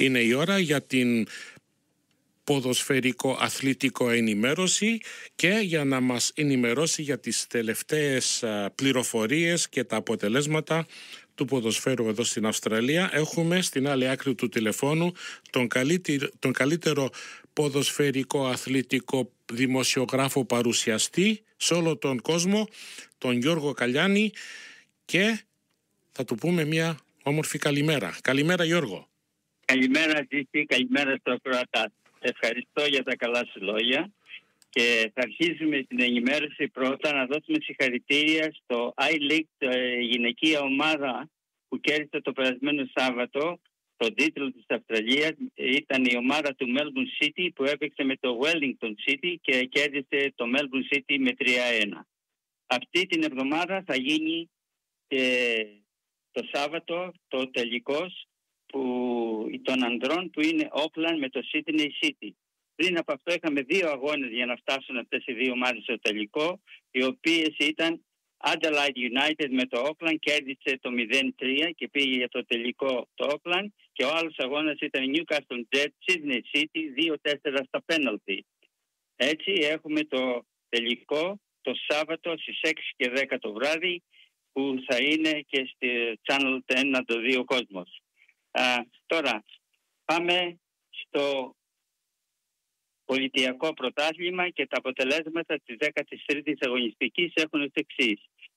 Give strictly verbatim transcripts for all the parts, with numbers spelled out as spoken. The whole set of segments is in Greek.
Είναι η ώρα για την ποδοσφαιρικό αθλητικό ενημέρωση και για να μας ενημερώσει για τις τελευταίες πληροφορίες και τα αποτελέσματα του ποδοσφαίρου εδώ στην Αυστραλία. Έχουμε στην άλλη άκρη του τηλεφώνου τον καλύτερο, τον καλύτερο ποδοσφαιρικό αθλητικό δημοσιογράφο παρουσιαστή σε όλο τον κόσμο, τον Γιώργο Καλιάνη, και θα του πούμε μια όμορφη καλημέρα. Καλημέρα Γιώργο. Καλημέρα Τζίση, καλημέρα στο ακροατά. Ευχαριστώ για τα καλά σου λόγια και θα αρχίσουμε την ενημέρωση πρώτα να δώσουμε συγχαρητήρια στο I-League, η γυναικεία ομάδα που κέρδισε το περασμένο Σάββατο τον τίτλο της Αυστραλίας. Ήταν η ομάδα του Melbourne City που έπαιξε με το Wellington City και κέρδισε το Melbourne City με τρία ένα. Αυτή την εβδομάδα θα γίνει και το Σάββατο το τελικός που, των ανδρών, που είναι Auckland με το Sydney City. Πριν από αυτό είχαμε δύο αγώνες για να φτάσουν αυτές οι δύο ομάδες στο τελικό, οι οποίες ήταν Adelaide United με το Auckland, κέρδισε το μηδέν τρία και πήγε για το τελικό το Auckland, και ο άλλος αγώνας ήταν Newcastle Jets Sydney City δύο τέσσερα στα penalty. Έτσι έχουμε το τελικό το Σάββατο στις έξι και δέκα το βράδυ, που θα είναι και στη Channel δέκα να το δει ο κόσμος. Α, τώρα πάμε στο πολιτιακό πρωτάθλημα και τα αποτελέσματα της δέκατης τρίτης αγωνιστικής έχουν ως εξής.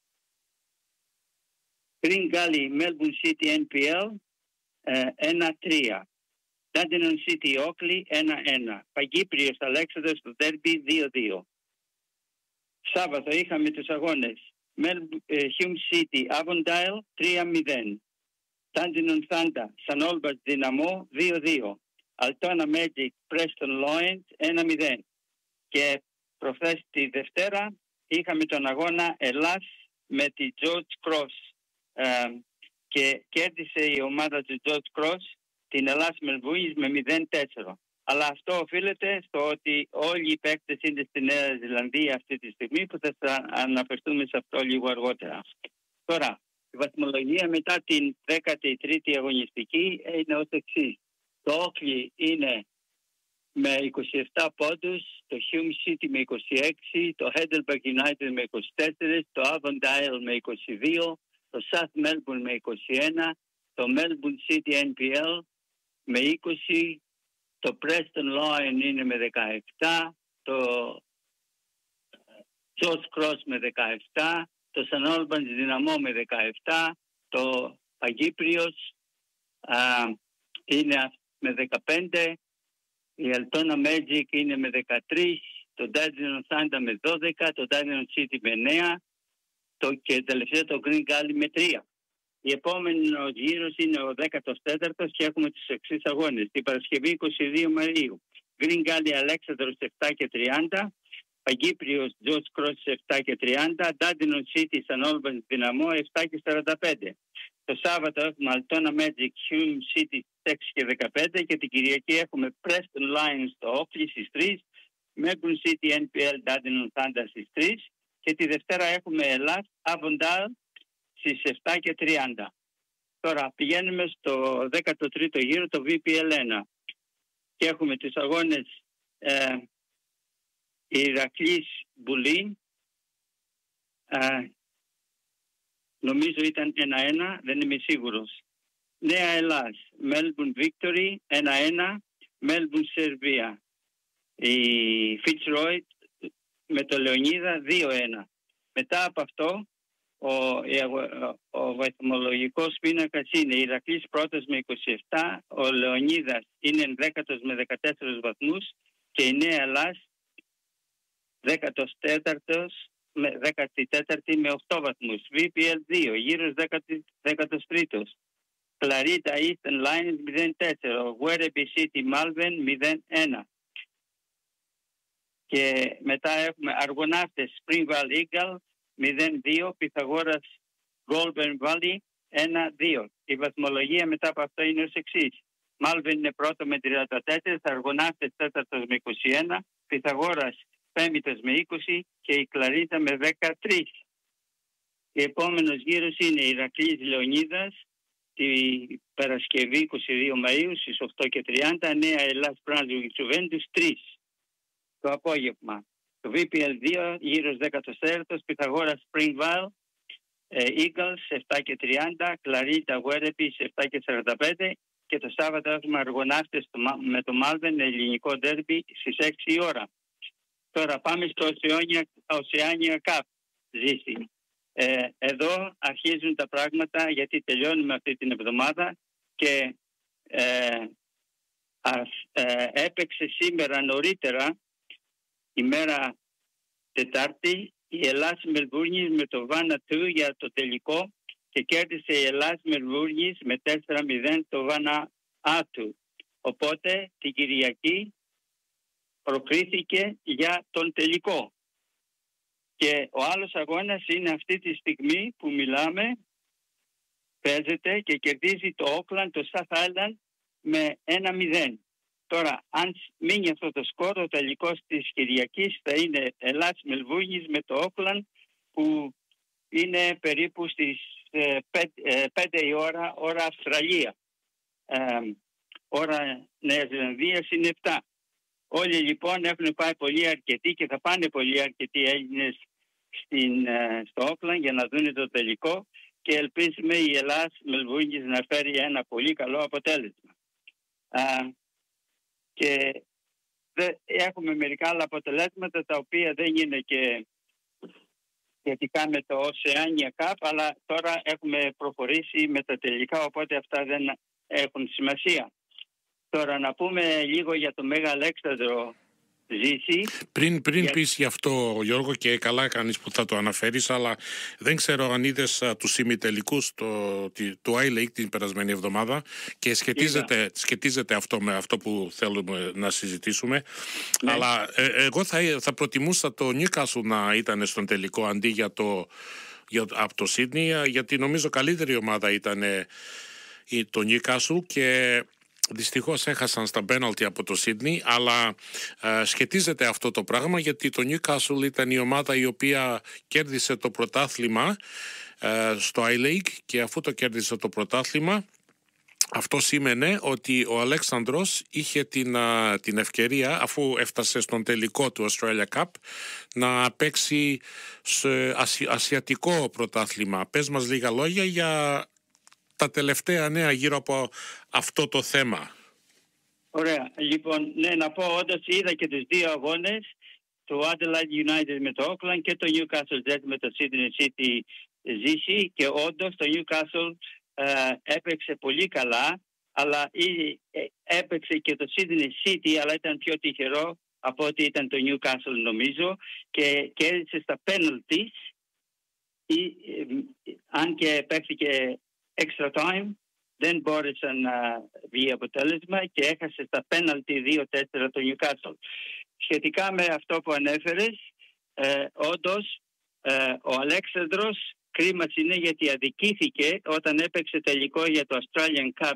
Green Gully Melbourne City εν πι ελ ένα τρία, Dandenong City Oakley ένα ένα, Παγκύπριος Αλέξανδρος στο Derby δύο δύο. Σάββατο είχαμε τους αγώνες Hume City Avondale τρία μηδέν, Dandenong Thunder St Albans Δυναμό δύο δύο, Altona Magic Preston Lions ένα μηδέν. Και προχθές τη Δευτέρα είχαμε τον αγώνα Ελλάς με τη George Cross ε, και κέρδισε η ομάδα του George Cross την Ελλάς Μελβούνης με μηδέν τέσσερα. Αλλά αυτό οφείλεται στο ότι όλοι οι παίκτες είναι στη Νέα Ζηλανδία αυτή τη στιγμή, που θα αναφερθούμε σε αυτό λίγο αργότερα. Τώρα, η βαθμολογία μετά την δέκατη τρίτη αγωνιστική είναι ως εξής. Το Oakley είναι με είκοσι επτά πόντους, το Hume City με είκοσι έξι, το Heidelberg United με είκοσι τέσσερα, το Avondale με είκοσι δύο, το South Melbourne με είκοσι ένα, το Melbourne City εν πι ελ με είκοσι, το Preston Lion είναι με δεκαεπτά, το George Cross με δεκαεπτά, το St Albans Δυναμό με δεκαεπτά, το Παγκύπριος α, είναι με δεκαπέντε, η Altona Magic είναι με δεκατρία, το Dandenong Thunder με δώδεκα, το Dandenong City με εννέα, το, και τελευταίο το Green Gully με τρία. Η επόμενη γύρος είναι ο δέκατος τέταρτος και έχουμε τους εξής αγώνες. Την Παρασκευή είκοσι δύο Μαΐου, Green Gully Αλέξανδρος επτά και τριάντα, Παγκύπριος George Cross επτά και τριάντα, Dandenong City St Albans Δυναμό επτά και σαράντα πέντε. Το Σάββατο έχουμε Altona Magic Hume City έξι και δεκαπέντε και την Κυριακή έχουμε Preston Lions στο Oakley στις τρεις, Melbourne City εν πι ελ Dandenong Thunder στις τρεις και τη Δευτέρα έχουμε Ελλάς Avondale στις επτά και τριάντα. Τώρα πηγαίνουμε στο δέκατο τρίτο γύρο, το βι πι ελ ένα, και έχουμε τους αγώνες ε, Ηρακλής Μπουλίν, ε, νομίζω ήταν ένα ένα, δεν είμαι σίγουρος. Νέα Ελλάς, Melbourne Victory ένα ένα, Melbourne Σερβία. Η Fitzroy με το Λεωνίδα δύο ένα. Μετά από αυτό ο, ο, ο βαθμολογικός πίνακας είναι Ηρακλής πρώτος με είκοσι επτά, ο Λεωνίδας είναι ενδέκατος με δεκατέσσερα βαθμούς και η Νέα Ελλάς δέκατος τέταρτος με δέκατη τέταρτη με οκτώ βαθμούς. βι πι ελ δύο, γύρος δέκατος τρίτος. Κλαρίτα Eastern Lions μηδέν τέσσερα, Werribee City Malvern μηδέν ένα. Και μετά έχουμε Αργοναύτες Springvale Eagle μηδέν δύο, Πυθαγόρας Goulburn Valley ένα δύο. Η βαθμολογία μετά από αυτό είναι ως εξής. Malvern είναι πρώτο με τριάντα τέσσερα, Αργοναύτες τέταρτος με είκοσι ένα, Πυθαγόρας πέμπτος με είκοσι και η Κλαρίτα με δεκατρία. Ο επόμενος γύρος είναι Ηρακλής Λεωνίδας, τη Παρασκευή είκοσι δύο Μαΐου στις οκτώ και τριάντα, Νέα Ελλάς Brunswick Juventus τρεις το απόγευμα. Το βι πι ελ δύο γύρος δεκατέσσερις, Πυθαγόρας Springvale Eagles επτά και τριάντα, Κλαρίτα Werribee επτά και σαράντα πέντε και το Σάββατο έχουμε Αργοναύτες με το Malvern, ελληνικό ντέρμπι στις έξι η ώρα. Τώρα πάμε στο Oceania Cup, Ζήση. Ε, εδώ αρχίζουν τα πράγματα γιατί τελειώνουμε αυτή την εβδομάδα και ε, ας, ε, έπαιξε σήμερα νωρίτερα, ημέρα Τετάρτη, η Ελλάς Μελβούρνης με το Βάνα δύο για το τελικό και κέρδισε η Ελλάς Μελβούρνης με τέσσερα μηδέν το Βάνα Άτου. Οπότε την Κυριακή προκρίθηκε για τον τελικό. Και ο άλλος αγώνας είναι αυτή τη στιγμή που μιλάμε, παίζεται και κερδίζει το Auckland, το South Island με ένα μηδέν. Τώρα, αν μείνει αυτό το σκορ, ο τελικός της Κυριακής θα είναι Ελλάς Μελβούρνης με το Auckland, που είναι περίπου στις πέντε η ώρα, ώρα Αυστραλία. Ε, ώρα Νέας Ζηλανδίας είναι επτά. Όλοι λοιπόν έχουν πάει πολύ αρκετοί και θα πάνε πολύ αρκετοί Έλληνες στην, στο Auckland για να δουν το τελικό και ελπίζουμε η Ελλάς Μελβούρνης να φέρει ένα πολύ καλό αποτέλεσμα. Α, και δε, έχουμε μερικά άλλα αποτελέσματα τα οποία δεν είναι και σχετικά με το Oceania Cup, αλλά τώρα έχουμε προχωρήσει με τα τελικά, οπότε αυτά δεν έχουν σημασία. Τώρα να πούμε λίγο για το Μέγα Αλέξανδρο, Ζήση. Πριν, πριν για... πεις γι' αυτό, Γιώργο, και καλά κάνεις που θα το αναφέρεις, αλλά δεν ξέρω αν είδες uh, τους ημιτελικούς το, του I-League την περασμένη εβδομάδα και σχετίζεται, σχετίζεται αυτό με αυτό που θέλουμε να συζητήσουμε. Ναι. Αλλά ε, εγώ θα, θα προτιμούσα το Newcastle να ήταν στον τελικό αντί για το, για, από το Sydney, γιατί νομίζω καλύτερη ομάδα ήταν ε, το Newcastle και δυστυχώς έχασαν στα πέναλτι από το Sydney, αλλά ε, σχετίζεται αυτό το πράγμα γιατί το Newcastle ήταν η ομάδα η οποία κέρδισε το πρωτάθλημα ε, στο I-League και αφού το κέρδισε το πρωτάθλημα, αυτό σήμαινε ότι ο Αλέξανδρος είχε την, α, την ευκαιρία, αφού έφτασε στον τελικό του Australia Cup, να παίξει σε ασι, ασιατικό πρωτάθλημα. Πες μας λίγα λόγια για τα τελευταία νέα γύρω από αυτό το θέμα. Ωραία. Λοιπόν, ναι, να πω όντως είδα και τους δύο αγώνες, το Adelaide United με το Auckland και το Newcastle Jets με το Sydney City Ζήση, και όντως το Newcastle ε, έπαιξε πολύ καλά, αλλά ε, έπαιξε και το Sydney City, αλλά ήταν πιο τυχερό από ότι ήταν το Newcastle νομίζω, και κέρδισε στα penalties, ε, ε, αν και παίχθηκε extra time, δεν μπόρεσε να βγει αποτέλεσμα και έχασε στα πέναλτι δύο τέσσερα το Newcastle. Σχετικά με αυτό που ανέφερες, ε, όντως ε, ο Αλέξανδρος κρίμα είναι γιατί αδικήθηκε όταν έπαιξε τελικό για το Australian Cup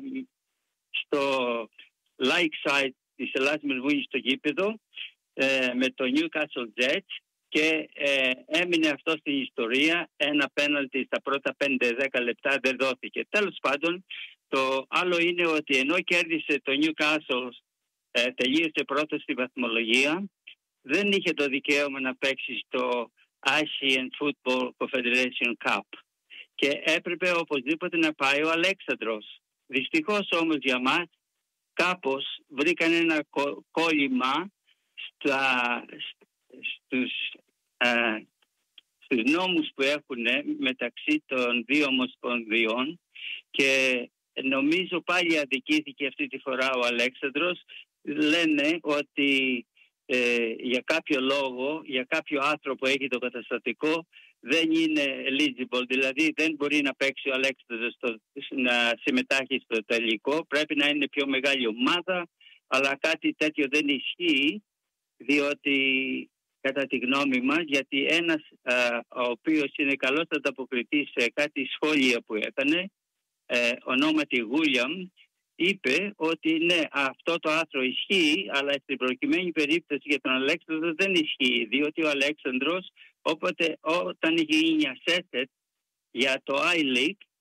στο Lakeside της Ελλάς Μελβούρνης στο γήπεδο ε, με το Newcastle Jets και ε, έμεινε αυτό στην ιστορία. Ένα πέναλτι στα πρώτα πέντε δέκα λεπτά δεν δόθηκε. Τέλος πάντων, το άλλο είναι ότι ενώ κέρδισε το Newcastle, ε, τελείωσε πρώτο στη βαθμολογία, δεν είχε το δικαίωμα να παίξει στο Asian Football Confederation Cup και έπρεπε οπωσδήποτε να πάει ο Αλέξανδρος. Δυστυχώς όμως για μας κάπως βρήκαν ένα κο- κόλλημα στα, στους, α, στους νόμους που έχουν μεταξύ των δύο ομοσπονδιών και νομίζω πάλι αδικήθηκε αυτή τη φορά ο Αλέξανδρος. Λένε ότι ε, για κάποιο λόγο, για κάποιο άρθρο που έχει το καταστατικό δεν είναι eligible, δηλαδή δεν μπορεί να παίξει ο Αλέξανδρος στο, να συμμετάχει στο τελικό, πρέπει να είναι πιο μεγάλη ομάδα, αλλά κάτι τέτοιο δεν ισχύει, διότι κατά τη γνώμη μας, γιατί ένας α, ο οποίος είναι καλός ανταποκριτής σε κάτι σχόλια που έκανε, ε, ονόματι Γούλιαμ, είπε ότι ναι, αυτό το άρθρο ισχύει, αλλά στην προκειμένη περίπτωση για τον Αλέξανδρο δεν ισχύει, διότι ο Αλέξανδρος όποτε, όταν είχε γίνει assessed για το I-League,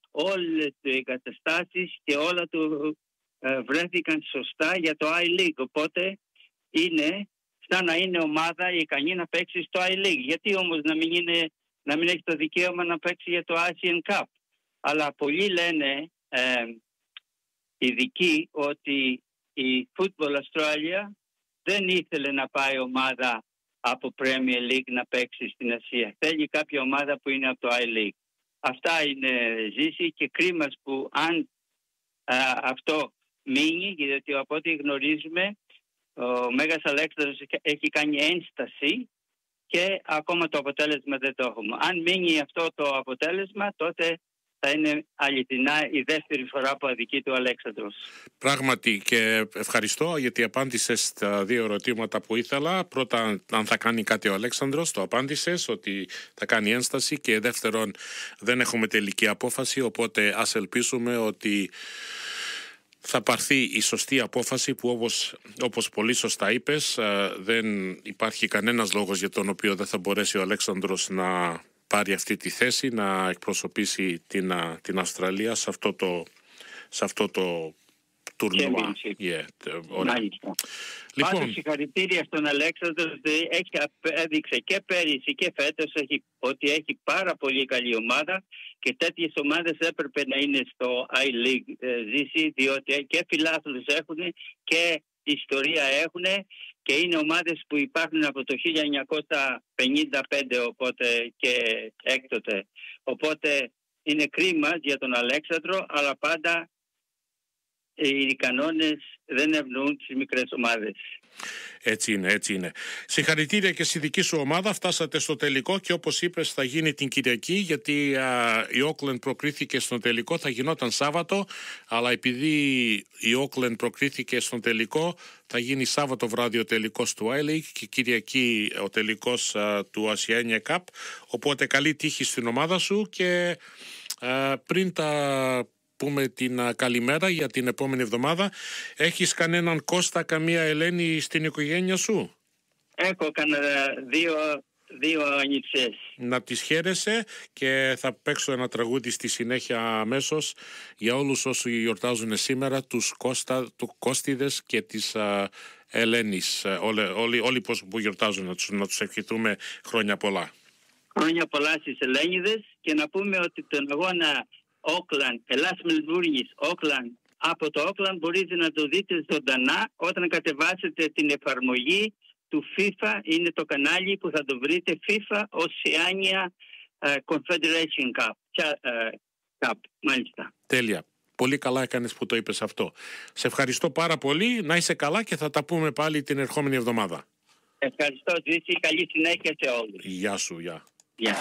όλες οι εγκαταστάσεις και όλα του ε, βρέθηκαν σωστά για το I-League. Οπότε είναι σαν να είναι ομάδα ικανή να παίξει στο I-League. Γιατί όμως να μην, είναι, να μην έχει το δικαίωμα να παίξει για το Asian Cup? Αλλά πολλοί λένε, ε, ειδικοί, ότι η Football Australia δεν ήθελε να πάει ομάδα από Premier League να παίξει στην Ασία. Θέλει κάποια ομάδα που είναι από το I-League. Αυτά είναι, Ζήση, και κρίμα που αν α, αυτό μείνει, γιατί από ό,τι γνωρίζουμε ο Μέγας Αλέξανδρος έχει κάνει ένσταση και ακόμα το αποτέλεσμα δεν το έχουμε. Αν μείνει αυτό το αποτέλεσμα, τότε θα είναι αληθινά η δεύτερη φορά που αδικεί του Αλέξανδρος. Πράγματι, και ευχαριστώ γιατί απάντησες στα δύο ερωτήματα που ήθελα. Πρώτα, αν θα κάνει κάτι ο Αλέξανδρος, το απάντησες ότι θα κάνει ένσταση, και δεύτερον, δεν έχουμε τελική απόφαση, οπότε ας ελπίσουμε ότι θα πάρθει η σωστή απόφαση που, όπως, όπως πολύ σωστά είπες, δεν υπάρχει κανένας λόγος για τον οποίο δεν θα μπορέσει ο Αλέξανδρος να πάρει αυτή τη θέση, να εκπροσωπήσει την, την Αυστραλία σε αυτό το, σε αυτό το τουρνουά. Yeah, Μάλιστα. Λοιπόν, πάντως συγχαρητήρια στον Αλέξανδρο. Έχει έδειξε και πέρυσι και φέτος έχει, ότι έχει πάρα πολύ καλή ομάδα, και τέτοιες ομάδες έπρεπε να είναι στο I-League, Ζήση, διότι και φιλάθλους έχουν και ιστορία έχουν, και είναι ομάδες που υπάρχουν από το χίλια εννιακόσια πενήντα πέντε, οπότε και έκτοτε. Οπότε είναι κρίμα για τον Αλέξανδρο, αλλά πάντα οι κανόνες δεν ευνοούν τις μικρές ομάδες. Έτσι είναι, έτσι είναι. Συγχαρητήρια και στη δική σου ομάδα. Φτάσατε στο τελικό και όπως είπες θα γίνει την Κυριακή, γιατί α, η Auckland προκρίθηκε στον τελικό, θα γινόταν Σάββατο, αλλά επειδή η Auckland προκρίθηκε στον τελικό, θα γίνει Σάββατο βράδυ ο τελικός του I-League και Κυριακή ο τελικός α, του Oceania Cup. Οπότε καλή τύχη στην ομάδα σου, και α, πριν τα πούμε την α, καλημέρα για την επόμενη εβδομάδα, έχεις κανέναν Κώστα, καμία Ελένη στην οικογένεια σου? Έχω κανένα δύο, δύο ανιψές. Να τις χαίρεσαι, και θα παίξω ένα τραγούδι στη συνέχεια αμέσως για όλους όσοι γιορτάζουν σήμερα, τους Κώστα, του Κώστιδες και τις α, Ελένης, όλοι, όλοι, όλοι που γιορτάζουν, να τους, να τους ευχηθούμε χρόνια πολλά. Χρόνια πολλά στις Ελένιδες, και να πούμε ότι τον αγώνα Auckland, Ελλάς Μελβούρνης, Auckland, από το Auckland μπορείτε να το δείτε ζωντανά όταν κατεβάσετε την εφαρμογή του FIFA. Είναι το κανάλι που θα το βρείτε, FIFA Oceania uh, Confederation Cup. Uh, Cup, μάλιστα. Τέλεια. Πολύ καλά έκανες που το είπες αυτό. Σε ευχαριστώ πάρα πολύ, να είσαι καλά, και θα τα πούμε πάλι την ερχόμενη εβδομάδα. Ευχαριστώ, Ζήση. Καλή συνέχεια σε όλους. Γεια σου, γεια. Γεια.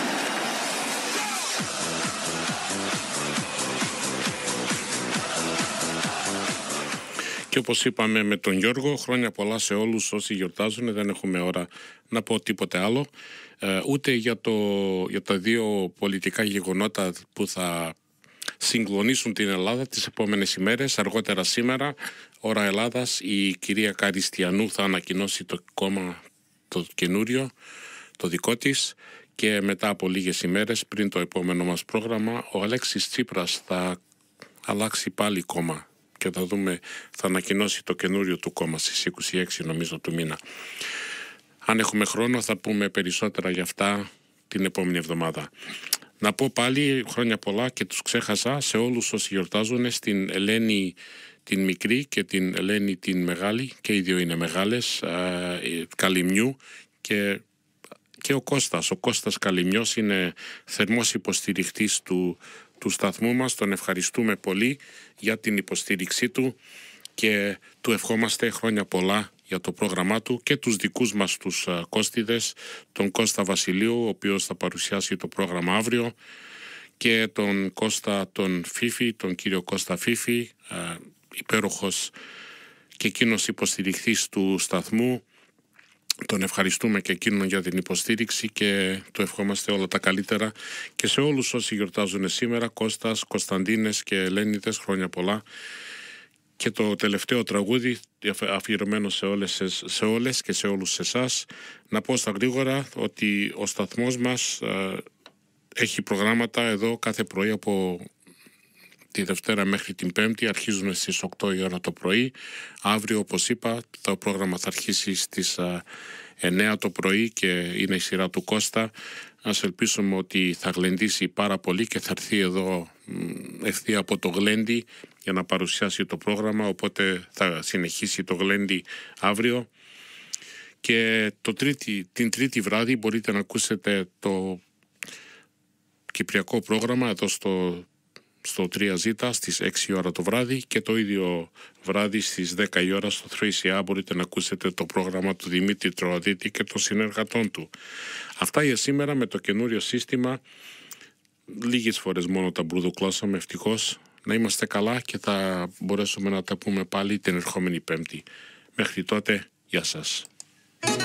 Και όπως είπαμε με τον Γιώργο, χρόνια πολλά σε όλους όσοι γιορτάζουν. Δεν έχουμε ώρα να πω τίποτε άλλο, ε, ούτε για, το, για τα δύο πολιτικά γεγονότα που θα συγκλονίσουν την Ελλάδα τις επόμενες ημέρες. Αργότερα σήμερα, ώρα Ελλάδας, η κυρία Καριστιανού θα ανακοινώσει το κόμμα το καινούριο, το δικό της, και μετά από λίγες ημέρες πριν το επόμενο μας πρόγραμμα, ο Αλέξης Τσίπρας θα αλλάξει πάλι κόμμα και θα δούμε, θα ανακοινώσει το καινούριο του κόμμα στις είκοσι έξι νομίζω του μήνα. Αν έχουμε χρόνο θα πούμε περισσότερα για αυτά την επόμενη εβδομάδα. Να πω πάλι χρόνια πολλά, και τους ξέχασα, σε όλους όσοι γιορτάζουν, στην Ελένη την μικρή και την Ελένη την μεγάλη, και οι δύο είναι μεγάλες, Καλυμιού, και, και ο Κώστας. Ο Κώστας Καλυμιός είναι θερμός υποστηριχτής του, του σταθμού μας. Τον ευχαριστούμε πολύ για την υποστήριξή του και του ευχόμαστε χρόνια πολλά για το πρόγραμμά του, και τους δικούς μας τους uh, Κώστιδες, τον Κώστα Βασιλείου, ο οποίος θα παρουσιάσει το πρόγραμμα αύριο, και τον Κώστα τον Φίφη, τον κύριο Κώστα Φίφη, uh, υπέροχος και εκείνος υποστηριχθής του σταθμού. Τον ευχαριστούμε και εκείνον για την υποστήριξη και του ευχόμαστε όλα τα καλύτερα, και σε όλους όσοι γιορτάζουν σήμερα, Κώστας, Κωνσταντίνες και Ελένιδες, χρόνια πολλά. Και το τελευταίο τραγούδι αφιερωμένο σε όλες, σε όλες και σε όλους εσάς, να πω στα γρήγορα ότι ο σταθμός μας ε, έχει προγράμματα εδώ κάθε πρωί από τη Δευτέρα μέχρι την Πέμπτη, αρχίζουν στις οκτώ η ώρα το πρωί. Αύριο, όπως είπα, το πρόγραμμα θα αρχίσει στις εννέα το πρωί και είναι η σειρά του Κώστα. Ας ελπίσουμε ότι θα γλεντήσει πάρα πολύ και θα έρθει εδώ ευθεία από το γλέντι για να παρουσιάσει το πρόγραμμα, οπότε θα συνεχίσει το γλέντι αύριο. Και το τρίτη, την τρίτη βράδυ μπορείτε να ακούσετε το κυπριακό πρόγραμμα εδώ στο, στο τρία ζέτα στις έξι η ώρα το βράδυ, και το ίδιο βράδυ στις δέκα η ώρα στο τρία σι έι μπορείτε να ακούσετε το πρόγραμμα του Δημήτρη Τροαδίτη και των συνεργατών του. Αυτά για σήμερα με το καινούριο σύστημα. Λίγες φορές μόνο τα μπουρδουκλώσαμε, ευτυχώς. Να είμαστε καλά και θα μπορέσουμε να τα πούμε πάλι την ερχόμενη Πέμπτη. Μέχρι τότε, γεια σας.